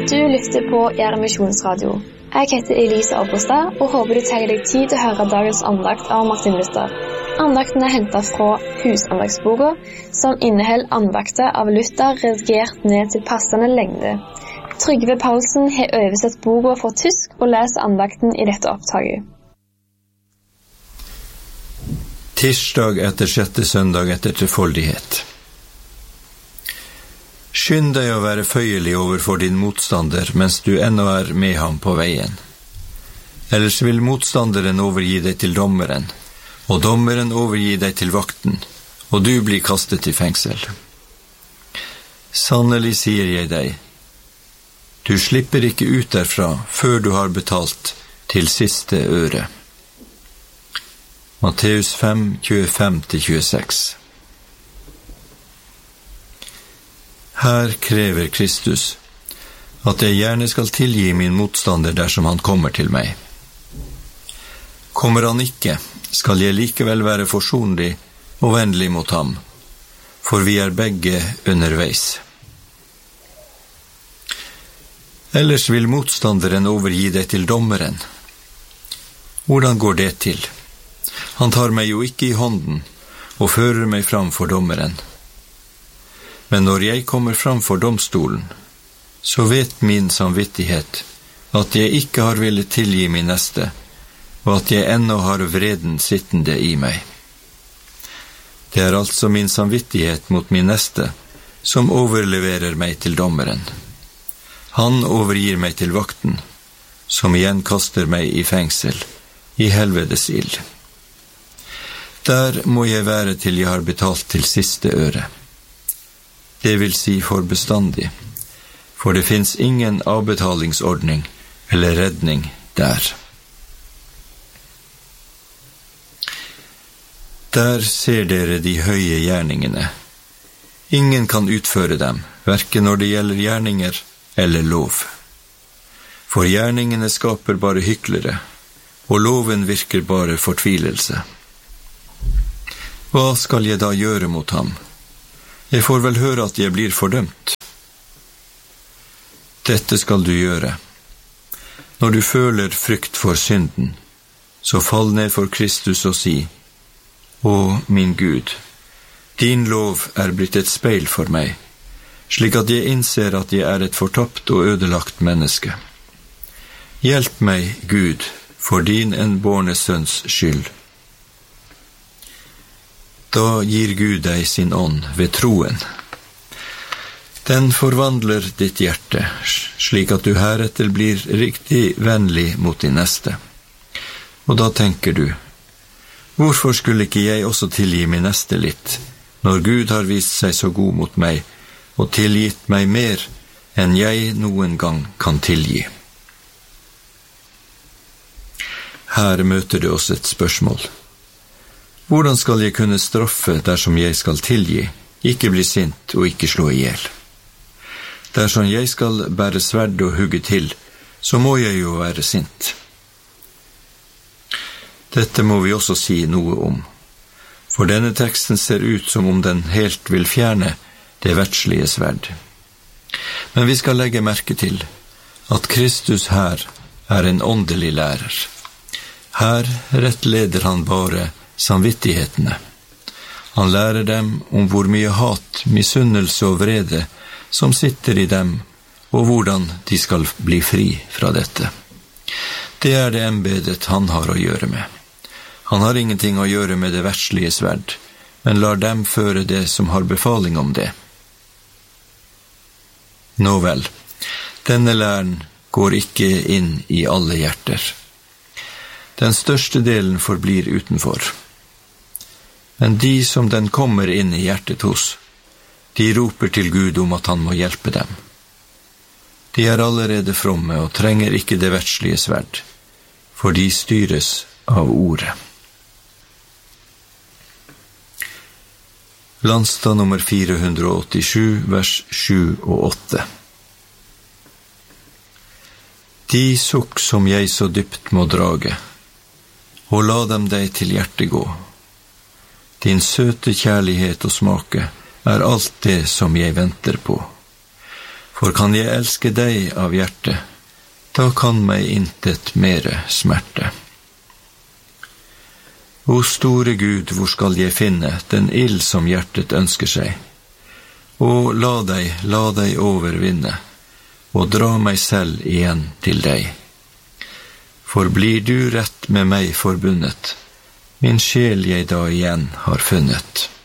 Du lytter på Misjonsradio. Jeg heter Elise Alberstad og håper du tar deg tid til å høre dagens andakt av Martin Luther. Andakten hentet fra Husandagsboka, som inneholder andakter av Luther redigert ned til passende lengde. Trygve Paulsen har oversett boka fra tysk og leser andakten i dette opptaket. Tirsdag etter 6. søndag etter trefoldighet. Skynd deg å være føyelig overfor din motstander mens du ennå er med ham på veien. Ellers vil motstanderen overgi deg til dommeren, og dommeren overgi deg til vakten, og du blir kastet i fengsel. Sannelig sier jeg deg, du slipper ikke ut derfra før du har betalt til siste øre. Matteus 5, 25-26. Her krever Kristus at jeg gjerne skal tilgi min motstander dersom han kommer til meg. Kommer han ikke, skal jeg likevel være forsonlig og vennlig mot ham, for vi er begge underveis. Ellers vil motstanderen overgi deg til dommeren. Hvordan går det til? Han tar meg jo ikke i hånden og fører meg fram for dommeren. Men når jeg kommer fram for domstolen, så vet min samvittighet at jeg ikke har villet tilgi min neste, og at jeg ennå har vreden sittende i meg. Det er altså min samvittighet mot min neste som overleverer meg til dommeren. Han overgir meg til vakten, som igjen kaster meg i fengsel, i helvetes ild. Der må jeg være til jeg har betalt til siste øre. Det vil si for bestandig, for det finnes ingen avbetalingsordning eller redning der. Der ser dere de høye gjerningene. Ingen kan utføre dem, hverken når det gjelder gjerninger eller lov. For gjerningene skaper bare hyklere, og loven virker bare fortvilelse. Hva skal jeg da gjøre mot ham? Jeg får vel høre at jeg blir fordømt. Dette skal du gjøre. Når du føler frykt for synden, så fall ned for Kristus og si, «Å, min Gud, din lov er blitt et speil for meg, slik at jeg innser at jeg er et fortapt og ødelagt menneske. Hjelp meg, Gud, for din enbårne sønns skyld.» Da gir Gud deg sin ånd ved troen. Den forvandler ditt hjerte, slik at du heretter blir riktig vennlig mot din neste. Og da tenker du, hvorfor skulle ikke jeg også tilgi min neste litt, når Gud har vist seg så god mot meg, og tilgitt meg mer enn jeg noen gang kan tilgi? Her møter det oss et spørsmål. Hvordan skal jeg kunne straffe dersom jeg skal tilgi, ikke bli sint og ikke slå ihjel? Dersom jeg skal bære sverd og hugge til, så må jeg jo være sint. Dette må vi også si noe om, for denne teksten ser ut som om den helt vil fjerne det verdslige sverd. Men vi skal legge merke til at Kristus her er en åndelig lærer. Her rettleder han bare samvittighetene. Han lærer dem om hvor mye hat, misunnelse og vrede som sitter i dem, og hvordan de skal bli fri fra dette. Det er det embedet han har å gjøre med. Han har ingenting å gjøre med det verdslige sverd, men lar dem føre det som har befaling om det. Nå vel, denne læren går ikke inn i alle hjerter. Den største delen forblir utenfor. Men de som den kommer inn i hjertet hos, de roper til Gud om at han må hjelpe dem. De er allerede fromme og trenger ikke det verdslige sverd, for de styres av ordet. Landstad nummer 487, vers 7 og 8. De sukk som jeg så dypt må drage, og la dem deg til hjertet gå. Din søte kjærlighet og smake er alt det som jeg venter på. For kan jeg elske deg av hjerte, da kan meg intet mere smerte. O store Gud, hvor skal jeg finne den ild som hjertet ønsker seg? Og la deg overvinne, og dra meg selv igjen til deg. For blir du rett med meg forbundet, min sjel jeg da igjen har funnet.